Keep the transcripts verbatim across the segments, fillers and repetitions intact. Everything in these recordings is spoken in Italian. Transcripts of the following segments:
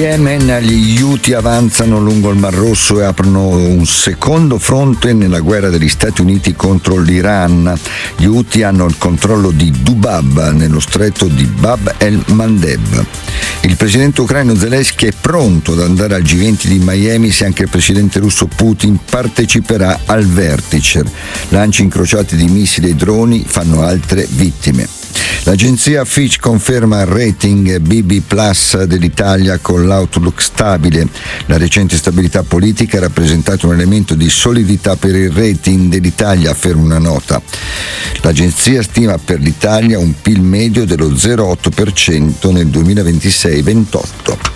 Yemen, gli Houthi avanzano lungo il Mar Rosso e aprono un secondo fronte nella guerra degli Stati Uniti contro l'Iran. Gli Houthi hanno il controllo di Dubab nello stretto di Bab el-Mandeb. Il presidente ucraino Zelensky è pronto ad andare al G venti di Miami se anche il presidente russo Putin parteciperà al vertice. Lanci incrociati di missili e droni fanno altre vittime. L'agenzia Fitch conferma il rating B B plus dell'Italia con l'outlook stabile. La recente stabilità politica ha rappresentato un elemento di solidità per il rating dell'Italia, afferma una nota. L'agenzia stima per l'Italia un P I L medio dello zero virgola otto per cento nel duemilaventisei ventotto.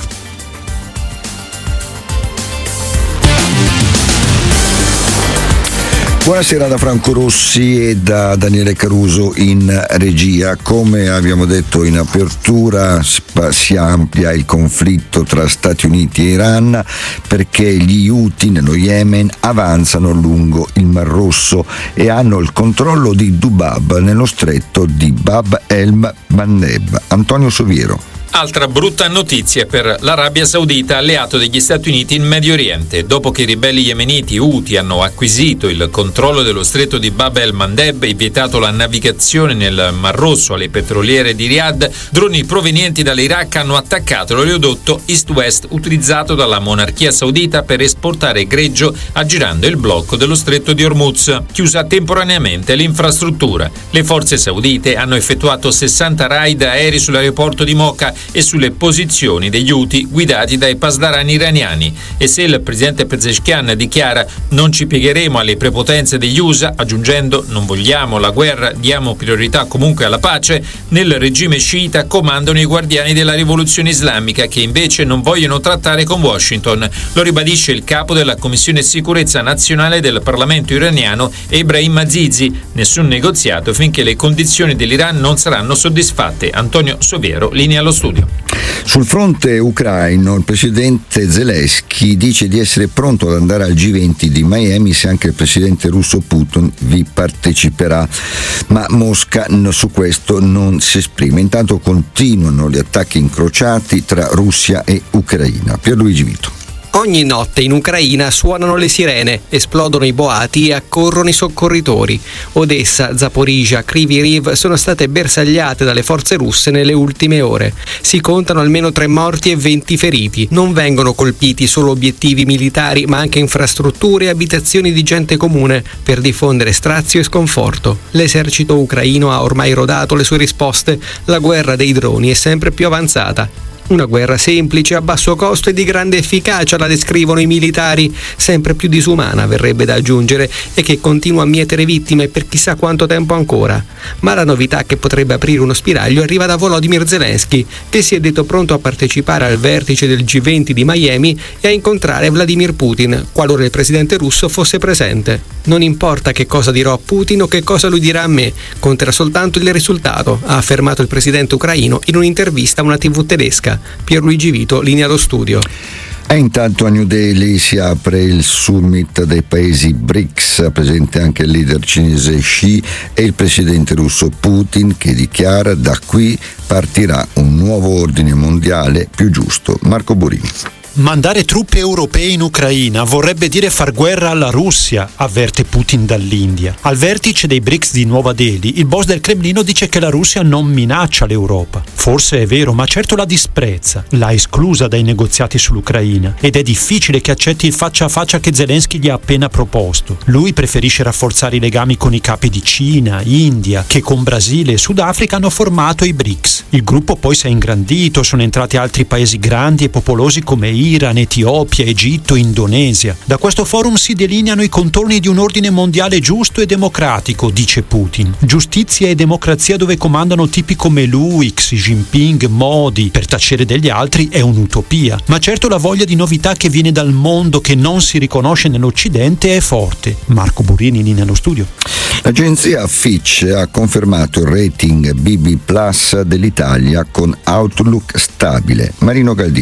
Buonasera da Franco Rossi e da Daniele Caruso in regia. Come abbiamo detto in apertura, si amplia il conflitto tra Stati Uniti e Iran perché gli Houthi nello Yemen avanzano lungo il Mar Rosso e hanno il controllo di Dubab nello stretto di Bab el-Mandeb. Antonio Soviero. Altra brutta notizia per l'Arabia Saudita, alleato degli Stati Uniti in Medio Oriente. Dopo che i ribelli yemeniti Houthi hanno acquisito il controllo dello stretto di Bab el-Mandeb e vietato la navigazione nel Mar Rosso alle petroliere di Riyadh, droni provenienti dall'Iraq hanno attaccato l'oleodotto East-West utilizzato dalla monarchia saudita per esportare greggio aggirando il blocco dello stretto di Hormuz, chiusa temporaneamente l'infrastruttura. Le forze saudite hanno effettuato sessanta raid aerei sull'aeroporto di Mocha e sulle posizioni degli Houthi guidati dai pasdarani iraniani. E se il presidente Pezeshkian dichiara non ci piegheremo alle prepotenze degli U S A, aggiungendo non vogliamo la guerra, diamo priorità comunque alla pace, nel regime sciita comandano i guardiani della rivoluzione islamica che invece non vogliono trattare con Washington. Lo ribadisce il capo della Commissione Sicurezza Nazionale del Parlamento iraniano Ebrahim Azizi. Nessun negoziato finché le condizioni dell'Iran non saranno soddisfatte. Antonio Soviero, linea allo studio. Sul fronte ucraino il presidente Zelensky dice di essere pronto ad andare al G venti di Miami se anche il presidente russo Putin vi parteciperà, ma Mosca su questo non si esprime. Intanto continuano gli attacchi incrociati tra Russia e Ucraina. Pierluigi Vito. Ogni notte in Ucraina suonano le sirene, esplodono i boati e accorrono i soccorritori. Odessa, Zaporizhia, Kryvyi Rih sono state bersagliate dalle forze russe nelle ultime ore. Si contano almeno tre morti e venti feriti. Non vengono colpiti solo obiettivi militari, ma anche infrastrutture e abitazioni di gente comune per diffondere strazio e sconforto. L'esercito ucraino ha ormai rodato le sue risposte. La guerra dei droni è sempre più avanzata. Una guerra semplice, a basso costo e di grande efficacia, la descrivono i militari, sempre più disumana verrebbe da aggiungere, e che continua a mietere vittime per chissà quanto tempo ancora. Ma la novità che potrebbe aprire uno spiraglio arriva da Volodymyr Zelensky, che si è detto pronto a partecipare al vertice del G venti di Miami e a incontrare Vladimir Putin, qualora il presidente russo fosse presente. Non importa che cosa dirò a Putin o che cosa lui dirà a me, conterà soltanto il risultato, ha affermato il presidente ucraino in un'intervista a una tivù tedesca. Pierluigi Vito, linea allo studio. E intanto a New Delhi si apre il summit dei paesi B R I C S, presente anche il leader cinese Xi e il presidente russo Putin, che dichiara da qui partirà un nuovo ordine mondiale più giusto. Marco Borini. Mandare truppe europee in Ucraina vorrebbe dire far guerra alla Russia, avverte Putin dall'India. Al vertice dei B R I C S di Nuova Delhi, il boss del Cremlino dice che la Russia non minaccia l'Europa. Forse è vero, ma certo la disprezza, l'ha esclusa dai negoziati sull'Ucraina ed è difficile che accetti il faccia a faccia che Zelensky gli ha appena proposto. Lui preferisce rafforzare i legami con i capi di Cina, India, che con Brasile e Sudafrica hanno formato i B R I C S. Il gruppo poi si è ingrandito, sono entrati altri paesi grandi e popolosi come Iran, Etiopia, Egitto, Indonesia. Da questo forum si delineano i contorni di un ordine mondiale giusto e democratico, dice Putin. Giustizia e democrazia dove comandano tipi come lui, Xi Jinping, Modi. Per tacere degli altri è un'utopia. Ma certo la voglia di novità che viene dal mondo che non si riconosce nell'Occidente è forte. Marco Burini, lì nello studio. L'agenzia Fitch ha confermato il rating B B plus dell'Italia con outlook stabile. Marino Galdiero.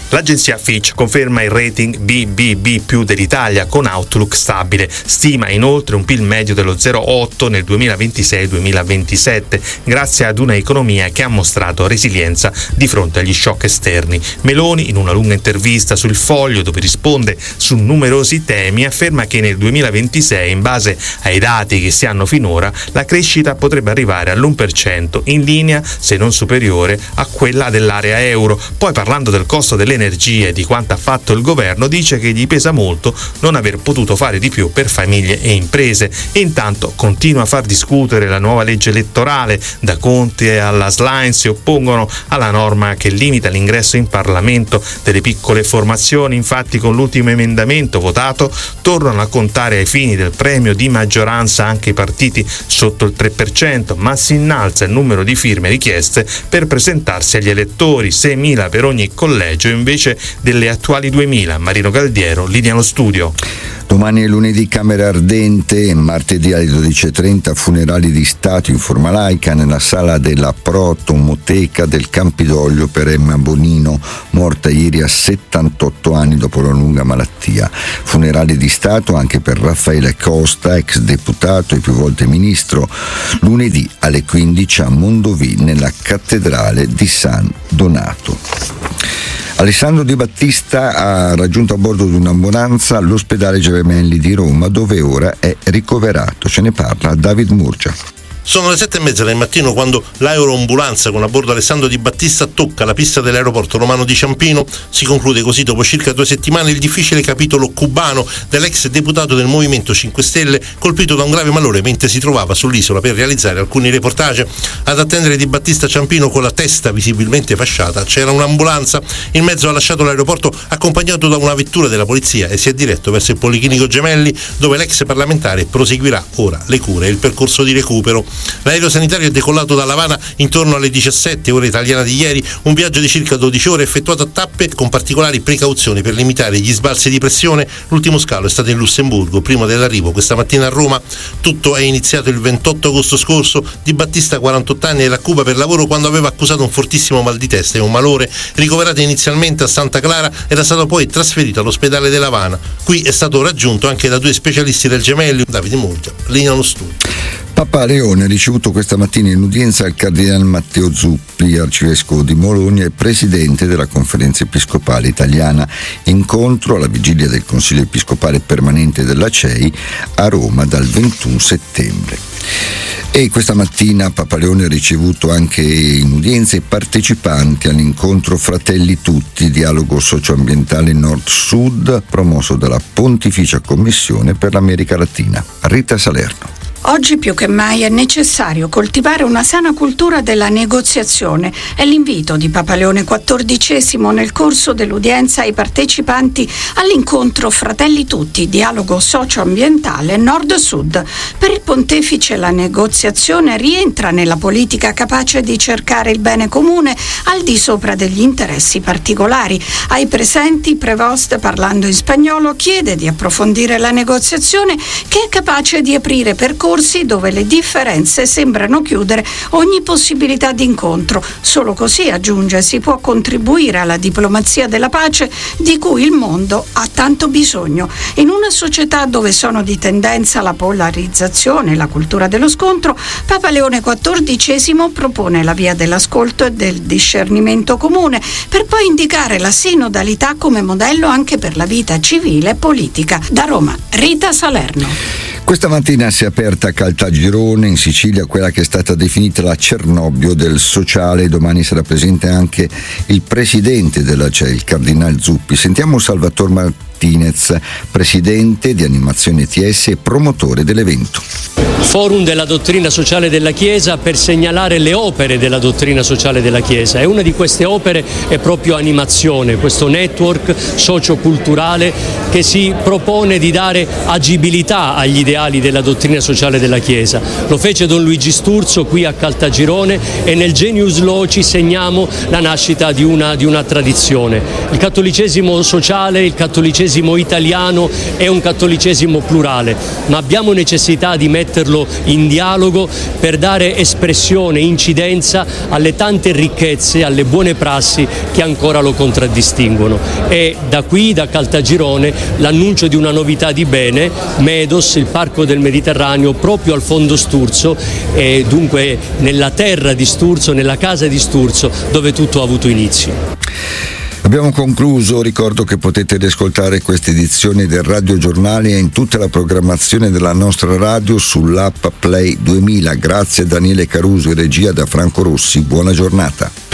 L'agenzia Fitch conferma il rating B B B più dell'Italia con outlook stabile, stima inoltre un P I L medio dello zero virgola otto nel duemilaventisei duemilaventisette, grazie ad una economia che ha mostrato resilienza di fronte agli shock esterni. Meloni, in una lunga intervista sul Foglio dove risponde su numerosi temi, afferma che nel duemilaventisei, in base ai dati che si hanno finora, la crescita potrebbe arrivare all'uno per cento, in linea, se non superiore, a quella dell'area euro. Poi, parlando del costo dell'energia e di quanto ha fatto il governo, dice che gli pesa molto non aver potuto fare di più per famiglie e imprese. E intanto continua a far discutere la nuova legge elettorale. Da Conte alla Schlein si oppongono alla norma che limita l'ingresso in Parlamento delle piccole formazioni. Infatti, con l'ultimo emendamento votato tornano a contare ai fini del premio di maggioranza anche i partiti sotto il tre per cento, ma si innalza il numero di firme richieste per presentarsi agli elettori, seimila per ogni collegio invece delle attuali duemila. Marino Galdiero, linea allo studio. Domani è lunedì Camera Ardente, martedì alle dodici e trenta funerali di Stato in forma laica nella sala della Protomoteca del Campidoglio per Emma Bonino, morta ieri a settantotto anni dopo una lunga malattia. Funerali di Stato anche per Raffaele Costa, ex deputato e più volte ministro, lunedì alle quindici a Mondovì nella cattedrale di San Donato. Alessandro Di Battista ha raggiunto a bordo di un'ambulanza all'ospedale Gemelli di Roma, dove ora è ricoverato. Ce ne parla David Murgia. Sono le sette e mezza del mattino quando l'aeroambulanza con a bordo Alessandro Di Battista tocca la pista dell'aeroporto romano di Ciampino. Si conclude così dopo circa due settimane il difficile capitolo cubano dell'ex deputato del Movimento cinque Stelle colpito da un grave malore mentre si trovava sull'isola per realizzare alcuni reportage. Ad attendere Di Battista a Ciampino con la testa visibilmente fasciata c'era un'ambulanza. Il mezzo ha lasciato l'aeroporto accompagnato da una vettura della polizia e si è diretto verso il Policlinico Gemelli, dove l'ex parlamentare proseguirà ora le cure e il percorso di recupero. L'aereo sanitario è decollato da L'Avana intorno alle diciassette ore italiana di ieri, un viaggio di circa dodici ore effettuato a tappe con particolari precauzioni per limitare gli sbalzi di pressione. L'ultimo scalo è stato in Lussemburgo prima dell'arrivo questa mattina a Roma. Tutto è iniziato il ventotto agosto scorso. Di Battista, quarantotto anni, era a Cuba per lavoro quando aveva accusato un fortissimo mal di testa e un malore. Ricoverato inizialmente a Santa Clara, era stato poi trasferito all'ospedale della L'Avana. Qui è stato raggiunto anche da due specialisti del Gemelli. Davide Murgia, linea allo studio. Papa Leone ha ricevuto questa mattina in udienza il cardinale Matteo Zuppi, arcivescovo di Bologna e presidente della Conferenza Episcopale Italiana. Incontro alla vigilia del Consiglio Episcopale Permanente della C E I a Roma dal ventuno settembre. E questa mattina Papa Leone ha ricevuto anche in udienza i partecipanti all'incontro Fratelli Tutti, dialogo socioambientale Nord-Sud, promosso dalla Pontificia Commissione per l'America Latina. Rita Salerno. Oggi più che mai è necessario coltivare una sana cultura della negoziazione. È l'invito di Papa Leone quattordicesimo nel corso dell'udienza ai partecipanti all'incontro Fratelli Tutti, dialogo socioambientale Nord-Sud. Per il pontefice la negoziazione rientra nella politica capace di cercare il bene comune al di sopra degli interessi particolari. Ai presenti, Prevost, parlando in spagnolo, chiede di approfondire la negoziazione che è capace di aprire percorsi dove le differenze sembrano chiudere ogni possibilità di incontro. Solo così, aggiunge, si può contribuire alla diplomazia della pace di cui il mondo ha tanto bisogno. In una società dove sono di tendenza la polarizzazione e la cultura dello scontro, Papa Leone quattordicesimo propone la via dell'ascolto e del discernimento comune, per poi indicare la sinodalità come modello anche per la vita civile e politica. Da Roma, Rita Salerno. Questa mattina si è aperta a Caltagirone, in Sicilia, quella che è stata definita la Cernobbio del sociale. Domani sarà presente anche il presidente della C E I, il cardinale Zuppi. Sentiamo Salvatore Martinez, presidente di Animazione T S e promotore dell'evento. Forum della dottrina sociale della Chiesa per segnalare le opere della dottrina sociale della Chiesa, e una di queste opere è proprio Animazione, questo network socioculturale che si propone di dare agibilità agli ideali della dottrina sociale della Chiesa. Lo fece Don Luigi Sturzo qui a Caltagirone e nel Genius Loci segniamo la nascita di una, di una tradizione. Il cattolicesimo sociale, il cattolicesimo cattolicesimo italiano è un cattolicesimo plurale, ma abbiamo necessità di metterlo in dialogo per dare espressione, incidenza alle tante ricchezze, alle buone prassi che ancora lo contraddistinguono. E da qui, da Caltagirone, l'annuncio di una novità di bene, Medos, il Parco del Mediterraneo, proprio al fondo Sturzo, e dunque nella terra di Sturzo, nella casa di Sturzo, dove tutto ha avuto inizio. Abbiamo concluso, ricordo che potete riascoltare queste edizioni del Radio Giornale e in tutta la programmazione della nostra radio sull'app Play duemila. Grazie a Daniele Caruso e regia da Franco Rossi, buona giornata.